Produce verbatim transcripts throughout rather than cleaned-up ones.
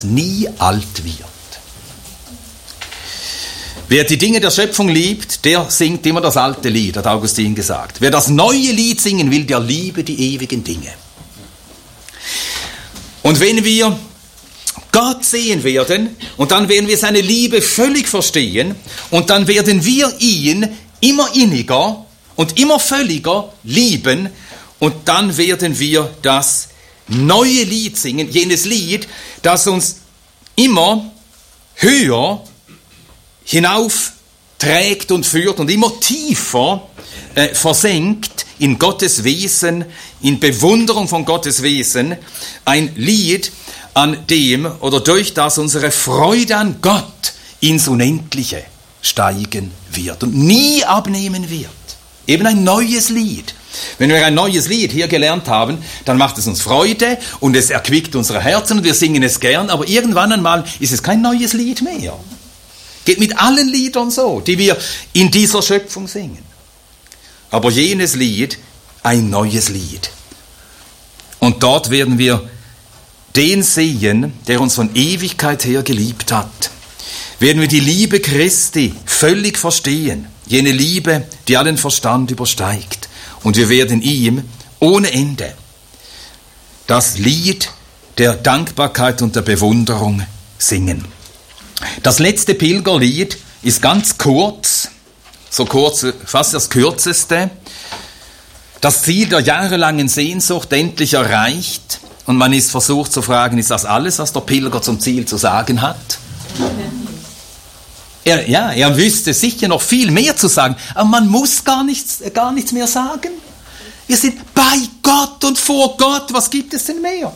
nie alt wird. Wer die Dinge der Schöpfung liebt, der singt immer das alte Lied, hat Augustin gesagt. Wer das neue Lied singen will, der liebe die ewigen Dinge. Und wenn wir Gott sehen werden und dann werden wir seine Liebe völlig verstehen und dann werden wir ihn immer inniger und immer völliger lieben und dann werden wir das neue Lied singen, jenes Lied, das uns immer höher hinauf trägt und führt und immer tiefer äh, versenkt in Gottes Wesen, in Bewunderung von Gottes Wesen, ein Lied, an dem oder durch das unsere Freude an Gott ins Unendliche steigen wird und nie abnehmen wird. Eben ein neues Lied. Wenn wir ein neues Lied hier gelernt haben, dann macht es uns Freude und es erquickt unsere Herzen und wir singen es gern, aber irgendwann einmal ist es kein neues Lied mehr. Geht mit allen Liedern so, die wir in dieser Schöpfung singen. Aber jenes Lied, ein neues Lied. Und dort werden wir den sehen, der uns von Ewigkeit her geliebt hat. Werden wir die Liebe Christi völlig verstehen, jene Liebe, die allen Verstand übersteigt. Und wir werden ihm ohne Ende das Lied der Dankbarkeit und der Bewunderung singen. Das letzte Pilgerlied ist ganz kurz, so kurz, fast das kürzeste. Das Ziel der jahrelangen Sehnsucht endlich erreicht. Und man ist versucht zu fragen, ist das alles, was der Pilger zum Ziel zu sagen hat? Er, ja, er wüsste sicher noch viel mehr zu sagen, aber man muss gar nichts, gar nichts mehr sagen. Wir sind bei Gott und vor Gott, was gibt es denn mehr?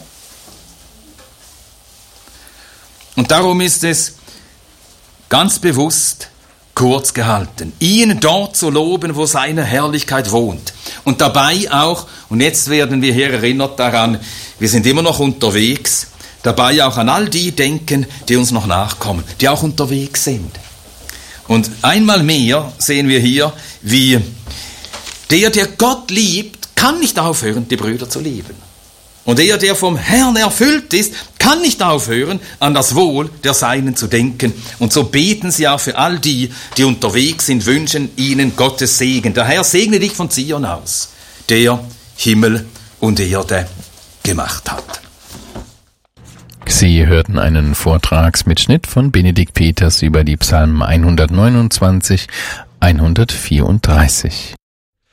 Und darum ist es ganz bewusst kurz gehalten, ihn dort zu loben, wo seine Herrlichkeit wohnt. Und dabei auch, und jetzt werden wir hier erinnert daran, wir sind immer noch unterwegs, dabei auch an all die denken, die uns noch nachkommen, die auch unterwegs sind. Und einmal mehr sehen wir hier, wie der, der Gott liebt, kann nicht aufhören, die Brüder zu lieben. Und der, der vom Herrn erfüllt ist, kann nicht aufhören, an das Wohl der Seinen zu denken. Und so beten sie auch für all die, die unterwegs sind, wünschen ihnen Gottes Segen. Der Herr segne dich von Zion aus, der Himmel und Erde gemacht hat. Sie hörten einen Vortragsmitschnitt von Benedikt Peters über die Psalmen hundertneunundzwanzig, hundertvierunddreißig.